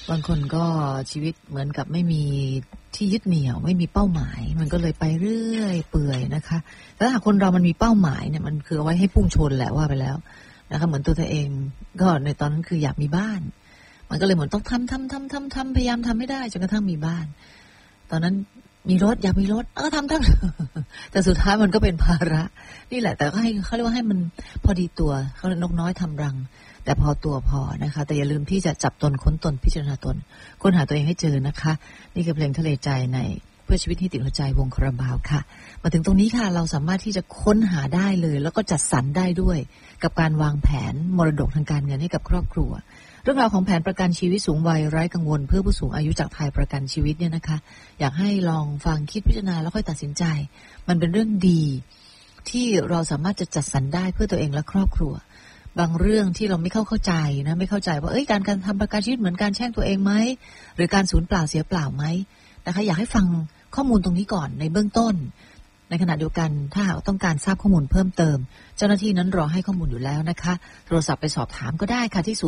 บางคนก็ชีวิตเหมือนกับไม่มีที่ยึดเหนี่ยวไม่มีเป้าหมายมันก็เลยไปเรื่อยเปื่อยนะคะแต่ถ้าคนเรามันมีเป้าหมายเนี่ยมันคือเอาไว้ให้พุ่งชนแหละว่าไปแล้วนะคะเหมือนตัวเธอเองก็ในตอนนั้นคืออยากมีบ้านมันก็เลยเหมือนต้องทำพยายามทำให้ได้จนกระทั่งมีบ้านตอนนั้นมีรถอยากมีรถทำแต่สุดท้ายมันก็เป็นภาระนี่แหละแต่ก็ให้เขาเรียกว่าให้มันพอดีตัวเขาเรียกนกน้อยทำรังแต่พอตัวพอนะคะแต่อย่าลืมที่จะจับตนค้นตนพิจารณาตนค้นหาตัวเองให้เจอนะคะนี่คือเพลงทะเลใจในเพื่อชีวิตที่ติดหัวใจวงคาราบาวค่ะมาถึงตรงนี้ค่ะเราสามารถที่จะค้นหาได้เลยแล้วก็จัดสรรได้ด้วยกับการวางแผนมรดกทางการเงินให้กับครอบครัวเรื่องราวของแผนประกันชีวิตสูงวัยไร้กังวลเพื่อผู้สูงอายุจากไทยประกันชีวิตเนี่ยนะคะอยากให้ลองฟังคิดพิจารณาแล้วค่อยตัดสินใจมันเป็นเรื่องดีที่เราสามารถจะจัดสรรได้เพื่อตัวเองและครอบครัวบางเรื่องที่เราไม่เข้าใจนะไม่เข้าใจว่าการทำประกันชีวิตเหมือนการแช่งตัวเองไหมหรือการสูญเปล่าเสียเปล่าไหมนะคะอยากให้ฟังข้อมูลตรงนี้ก่อนในเบื้องต้นในขณะเดียวกันถ้าหากต้องการทราบข้อมูลเพิ่มเติมเจ้าหน้าที่นั้นรอให้ข้อมูลอยู่แล้วนะคะโทรศัพท์ไปสอบถามก็ได้ค่ะที่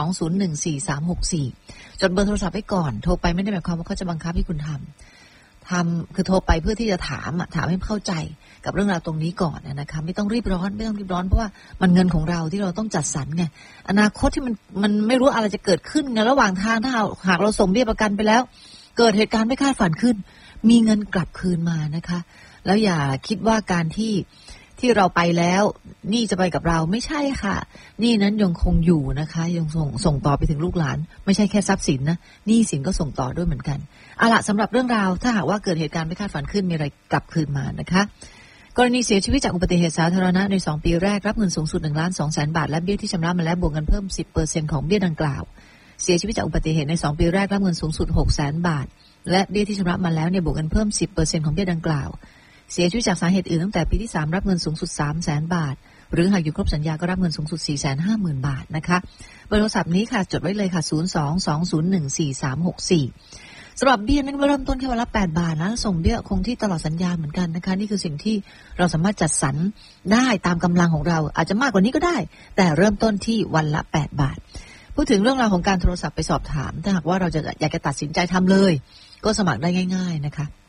022014364จดเบอร์โทรศัพท์ไว้ก่อนโทรไปไม่ได้หมายความว่าเขาจะบังคับให้คุณทำคือโทรไปเพื่อที่จะถามให้เข้าใจกับเรื่องราวตรงนี้ก่อนนะคะไม่ต้องรีบร้อนเพราะว่ามันเงินของเราที่เราต้องจัดสรรไงอนาคตที่มันไม่รู้อะไรจะเกิดขึ้นไงระหว่างทางถ้าหากเราส่งเบี้ยประกันไปแล้วเกิดเหตุการณ์ไม่คาดฝันขึ้นมีเงินกลับคืนมานะคะแล้วอย่าคิดว่าการที่เราไปแล้วนี่จะไปกับเราไม่ใช่ค่ะนี่นั้นยังคงอยู่นะคะยังส่งต่อไปถึงลูกหลานไม่ใช่แค่ทรัพย์สินนะนี่สินก็ส่งต่อด้วยเหมือนกันเอาล่ะสำหรับเรื่องราวถ้าหากว่าเกิดเหตุการณ์ไม่คาดฝันขึ้นมีอะไรกลับคืนมานะคะกรณีเสียชีวิตจากอุบัติเหตุสาธารณะใน2ปีแรกรับเงินสูงสุด 1,200,000 บาทและเบี้ยที่ชำระมาแล้วบวกเงินเพิ่ม 10% ของเบี้ยดังกล่าวเสียชีวิตจากอุบัติเหตุใน2ปีแรกรับเงินสูงสุด 600,000 บาทและเบี้ยที่ชำระมาแล้วเนี่ยบวกเงินเพิ่ม 10% ของเบี้ยดังกล่าวเสียชีวิตจากสาเหตุอื่นตั้งแต่ปีที่3รับเงินสูงสุด 300,000 บาทหรือหากอยู่ครบสัญญาก็รับเงินสูงสุด 450,000 บาทนะคะเบอร์โทรศัพท์นี้ค่ะจดไว้เลยค่ะ022014364สำหรับเบี้ยนั้นเริ่มต้นแค่วันละ8 บาทนะส่งเบี้ยคงที่ตลอดสัญญาเหมือนกันนะคะนี่คือสิ่งที่เราสามารถจัดสรรได้ตามกำลังของเราอาจจะมากกว่านี้ก็ได้แต่เริ่มต้นที่วันละ8 บาทพูดถึงเรื่องราวของการโทรศัพท์ไปสอบถามถ้าหากว่าเราจะอยากจะตัดสินใจทำเลยก็สมัครได้ง่ายๆนะคะ